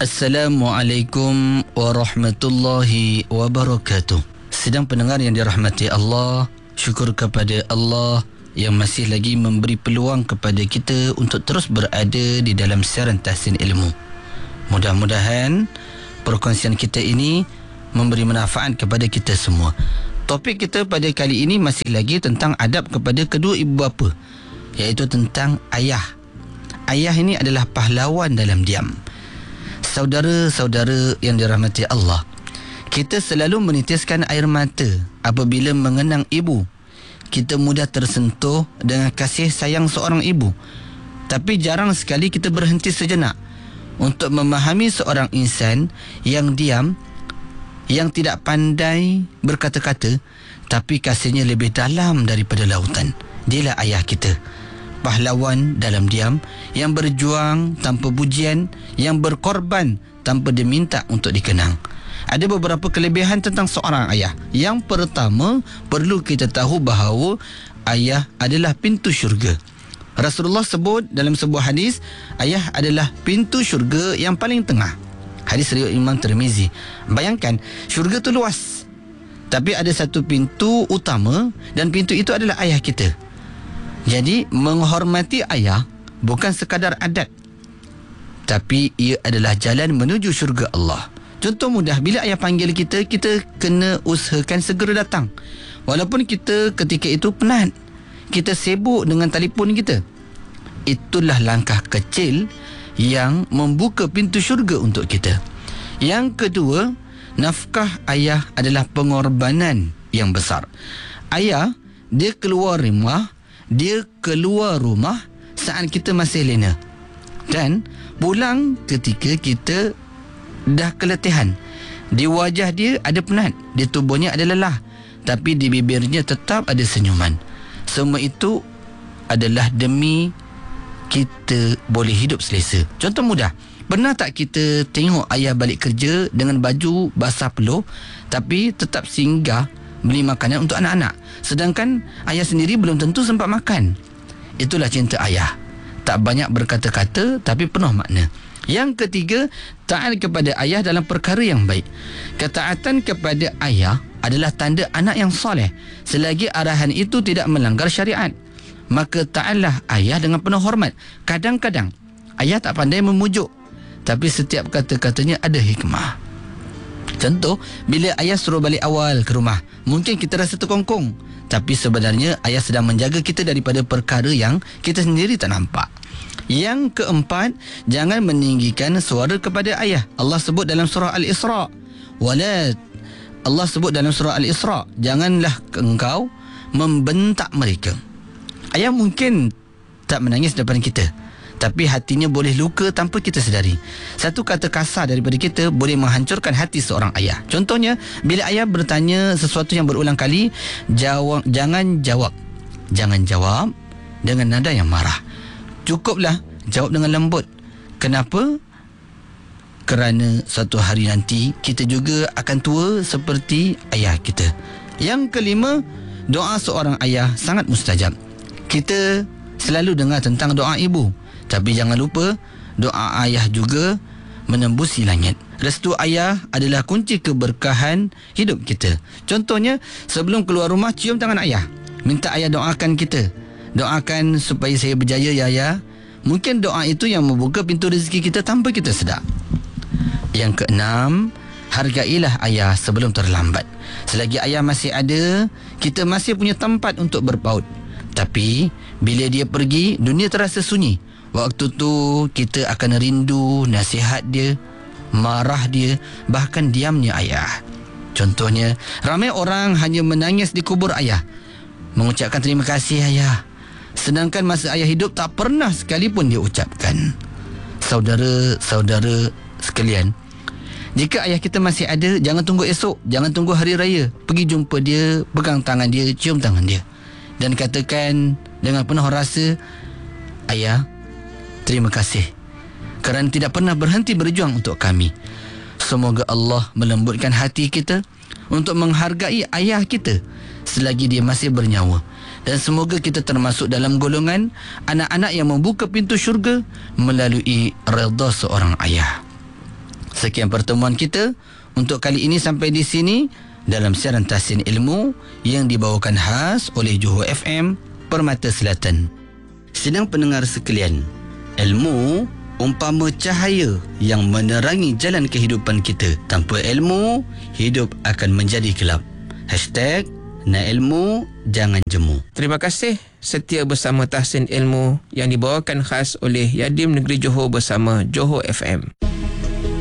Assalamualaikum warahmatullahi wabarakatuh. Sedang pendengar yang dirahmati Allah, syukur kepada Allah yang masih lagi memberi peluang kepada kita untuk terus berada di dalam siaran tahsin ilmu. Mudah-mudahan perkongsian kita ini memberi manfaat kepada kita semua. Topik kita pada kali ini masih lagi tentang adab kepada kedua ibu bapa, iaitu tentang ayah. Ayah ini adalah pahlawan dalam diam. Saudara-saudara yang dirahmati Allah, kita selalu menitiskan air mata apabila mengenang ibu. Kita mudah tersentuh dengan kasih sayang seorang ibu. Tapi jarang sekali kita berhenti sejenak untuk memahami seorang insan yang diam, yang tidak pandai berkata-kata, tapi kasihnya lebih dalam daripada lautan. Dialah ayah kita, pahlawan dalam diam, yang berjuang tanpa pujian, yang berkorban tanpa diminta untuk dikenang. Ada beberapa kelebihan tentang seorang ayah. Yang pertama, perlu kita tahu bahawa ayah adalah pintu syurga. Rasulullah sebut dalam sebuah hadis, ayah adalah pintu syurga yang paling tengah. Hadis riwayat Imam Tirmizi. Bayangkan, syurga tu luas, tapi ada satu pintu utama, dan pintu itu adalah ayah kita. Jadi menghormati ayah bukan sekadar adat, tapi ia adalah jalan menuju syurga Allah. Contoh mudah, bila ayah panggil kita, kita kena usahakan segera datang. Walaupun kita ketika itu penat, kita sibuk dengan telefon kita. Itulah langkah kecil yang membuka pintu syurga untuk kita. Yang kedua, nafkah ayah adalah pengorbanan yang besar. Ayah, dia keluar rumah saat kita masih lena, dan pulang ketika kita dah keletihan. Di wajah dia ada penat, di tubuhnya ada lelah, tapi di bibirnya tetap ada senyuman. Semua itu adalah demi kita boleh hidup selesa. Contoh mudah, pernah tak kita tengok ayah balik kerja dengan baju basah peluh, tapi tetap singgah beli makanan untuk anak-anak, sedangkan ayah sendiri belum tentu sempat makan? Itulah cinta ayah. Tak banyak berkata-kata, tapi penuh makna. Yang ketiga, taat kepada ayah dalam perkara yang baik. Ketaatan kepada ayah adalah tanda anak yang soleh, selagi arahan itu tidak melanggar syariat. Maka taatlah ayah dengan penuh hormat. Kadang-kadang ayah tak pandai memujuk, tapi setiap kata-katanya ada hikmah. Contoh, bila ayah suruh balik awal ke rumah, mungkin kita rasa terkongkong, tapi sebenarnya ayah sedang menjaga kita daripada perkara yang kita sendiri tak nampak. Yang keempat, jangan meninggikan suara kepada ayah. Allah sebut dalam surah Al-Isra, Allah sebut dalam surah Al-Isra, janganlah engkau membentak mereka. Ayah mungkin tak menangis depan kita, tapi hatinya boleh luka tanpa kita sedari. Satu kata kasar daripada kita boleh menghancurkan hati seorang ayah. Contohnya, bila ayah bertanya sesuatu yang berulang kali, jangan jawab dengan nada yang marah. Cukuplah jawab dengan lembut. Kenapa? Kerana suatu hari nanti kita juga akan tua seperti ayah kita. Yang kelima, doa seorang ayah sangat mustajab. Kita selalu dengar tentang doa ibu, tapi jangan lupa, doa ayah juga menembusi langit. Restu ayah adalah kunci keberkahan hidup kita. Contohnya, sebelum keluar rumah, cium tangan ayah, minta ayah doakan kita. Doakan supaya saya berjaya ya ayah. Mungkin doa itu yang membuka pintu rezeki kita tanpa kita sedar. Yang keenam, hargailah ayah sebelum terlambat. Selagi ayah masih ada, kita masih punya tempat untuk berpaut. Tapi bila dia pergi, dunia terasa sunyi. Waktu tu kita akan rindu nasihat dia, marah dia, bahkan diamnya ayah. Contohnya, ramai orang hanya menangis di kubur ayah, mengucapkan terima kasih ayah, sedangkan masa ayah hidup tak pernah sekalipun dia ucapkan. Saudara-saudara sekalian, jika ayah kita masih ada, jangan tunggu esok, jangan tunggu hari raya. Pergi jumpa dia, pegang tangan dia, cium tangan dia, dan katakan dengan penuh rasa, ayah, terima kasih kerana tidak pernah berhenti berjuang untuk kami. Semoga Allah melembutkan hati kita untuk menghargai ayah kita selagi dia masih bernyawa. Dan semoga kita termasuk dalam golongan anak-anak yang membuka pintu syurga melalui redha seorang ayah. Sekian pertemuan kita untuk kali ini sampai di sini dalam siaran Tahsin Ilmu yang dibawakan khas oleh Johor FM Permata Selatan. Sidang pendengar sekalian, ilmu umpama cahaya yang menerangi jalan kehidupan kita. Tanpa ilmu, hidup akan menjadi gelap. #Nak ilmu, jangan jemu. Terima kasih setia bersama Tahsin Ilmu yang dibawakan khas oleh Yadim Negeri Johor bersama Johor FM.